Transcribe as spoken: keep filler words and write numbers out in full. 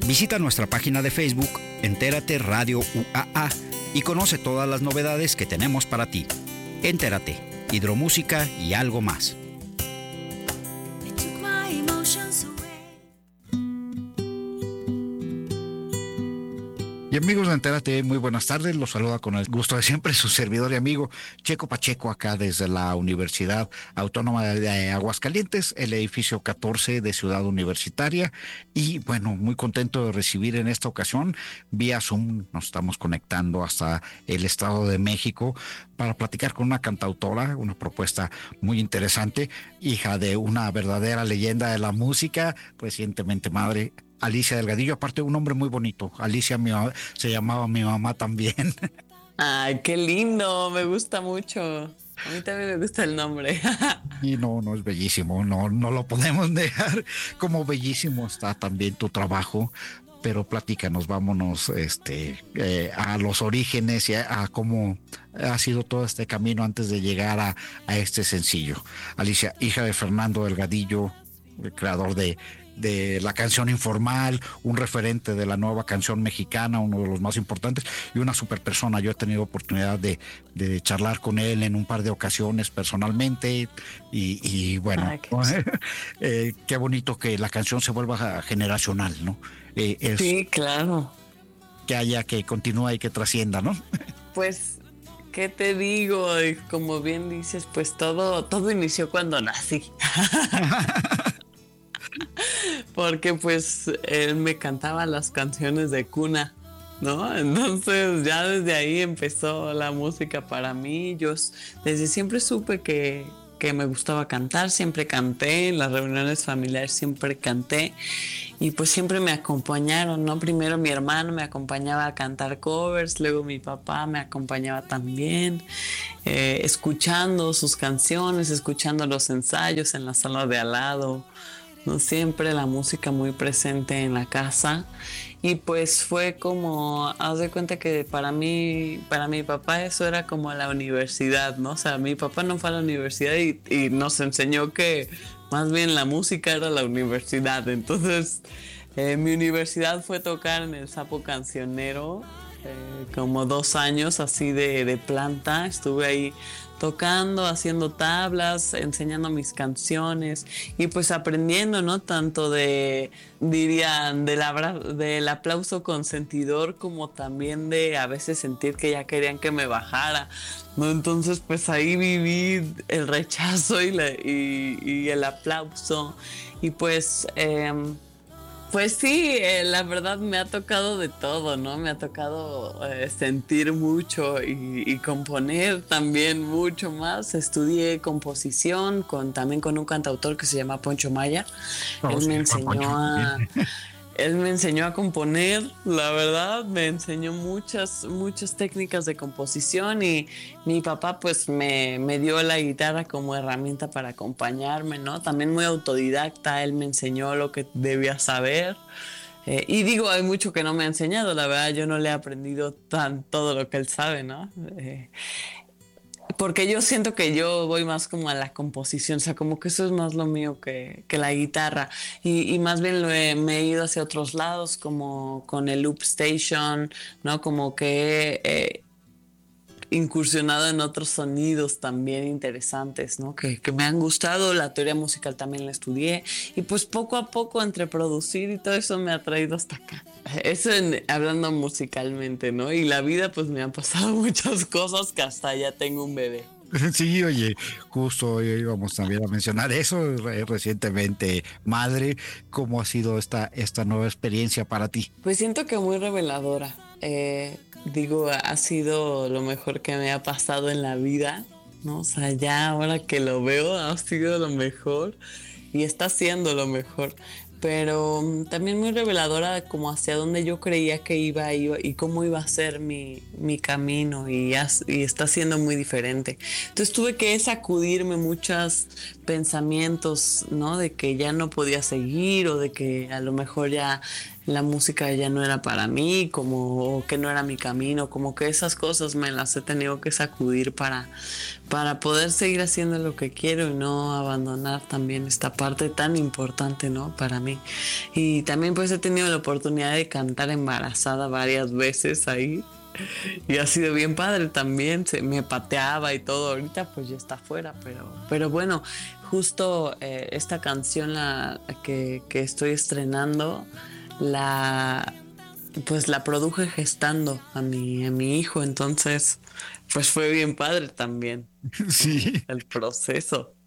Visita nuestra página de Facebook, Entérate Radio U A A, y conoce todas las novedades que tenemos para ti. Entérate, hidromúsica y algo más. Y amigos de Entérate, muy buenas tardes. Los saluda con el gusto de siempre su servidor y amigo Checo Pacheco, acá desde la Universidad Autónoma de Aguascalientes, el edificio catorce de Ciudad Universitaria. Y bueno, muy contento de recibir en esta ocasión vía Zoom. Nos estamos conectando hasta el Estado de México para platicar con una cantautora, una propuesta muy interesante, hija de una verdadera leyenda de la música, recientemente madre, Alicia Delgadillo, aparte un nombre muy bonito. Alicia mi, se llamaba mi mamá también. Ay, qué lindo, me gusta mucho. A mí también me gusta el nombre. Y no, no es bellísimo, no, no lo podemos dejar. Como bellísimo está también tu trabajo. Pero platícanos, vámonos este, eh, a los orígenes y a, a cómo ha sido todo este camino antes de llegar a, a este sencillo. Alicia, hija de Fernando Delgadillo, el creador de de la canción informal, un referente de la nueva canción mexicana, uno de los más importantes y una super persona. Yo he tenido oportunidad de, de charlar con él en un par de ocasiones personalmente y, y bueno, Ay, qué, eh, qué bonito que la canción se vuelva generacional, ¿no? Eh, es sí, claro. Que haya, que continúe y que trascienda, ¿no? Pues, ¿qué te digo? Como bien dices, pues todo, todo inició cuando nací. Porque pues él me cantaba las canciones de cuna, ¿no? Entonces ya desde ahí empezó la música para mí. Yo desde siempre supe que, que me gustaba cantar, siempre canté, en las reuniones familiares siempre canté y pues siempre me acompañaron, ¿no? Primero mi hermano me acompañaba a cantar covers, luego mi papá me acompañaba también, eh, escuchando sus canciones, escuchando los ensayos en la sala de al lado. No, siempre la música muy presente en la casa y pues fue como, haz de cuenta que para mí, para mi papá eso era como la universidad, ¿no? O sea, mi papá no fue a la universidad y, y nos enseñó que más bien la música era la universidad. Entonces eh, mi universidad fue tocar en el Sapo Cancionero, eh, como dos años así de, de planta, estuve ahí tocando, haciendo tablas, enseñando mis canciones y pues aprendiendo, ¿no? Tanto de, dirían, del, abra- del aplauso consentidor como también de a veces sentir que ya querían que me bajara, ¿no? Entonces pues ahí viví el rechazo y, la, y, y el aplauso y pues... Eh, Pues sí, eh, la verdad me ha tocado de todo, ¿no? Me ha tocado eh, sentir mucho y, y componer también mucho más. Estudié composición con también con un cantautor que se llama Poncho Maya. Oh, él sí, me enseñó a... Él me enseñó a componer, la verdad, me enseñó muchas, muchas técnicas de composición y mi papá pues me, me dio la guitarra como herramienta para acompañarme, ¿no? También muy autodidacta, él me enseñó lo que debía saber. Eh, y digo, hay mucho que no me ha enseñado, la verdad, yo no le he aprendido tan todo lo que él sabe, ¿no? Eh, Porque yo siento que yo voy más como a la composición, o sea, como que eso es más lo mío que, que la guitarra. Y, y más bien lo he, me he ido hacia otros lados, como con el loop station, ¿no? Como que he incursionado en otros sonidos también interesantes, ¿no? Que, que me han gustado. La teoría musical también la estudié. Y pues poco a poco, entre producir y todo eso, me ha traído hasta acá. Eso en, hablando musicalmente, ¿no? Y la vida, pues me han pasado muchas cosas que hasta ya tengo un bebé. Sí, oye, justo íbamos también a mencionar eso, recientemente madre. ¿Cómo ha sido esta, esta nueva experiencia para ti? Pues siento que muy reveladora. Eh, digo, ha sido lo mejor que me ha pasado en la vida, ¿no? O sea, ya ahora que lo veo, ha sido lo mejor y está siendo lo mejor. Pero um, también muy reveladora como hacia dónde yo creía que iba, iba y cómo iba a ser mi, mi camino y, has, y está siendo muy diferente. Entonces tuve que sacudirme muchos pensamientos, ¿no? De que ya no podía seguir o de que a lo mejor ya la música ya no era para mí, como que no era mi camino, como que esas cosas me las he tenido que sacudir para, para poder seguir haciendo lo que quiero y no abandonar también esta parte tan importante, ¿no? Para mí. Y también pues he tenido la oportunidad de cantar embarazada varias veces ahí. Y ha sido bien padre también, se me pateaba y todo, ahorita pues ya está fuera, pero, pero bueno, justo eh, esta canción la que, que estoy estrenando, la pues la produje gestando a mi, a mi hijo, entonces pues fue bien padre también Sí. el proceso.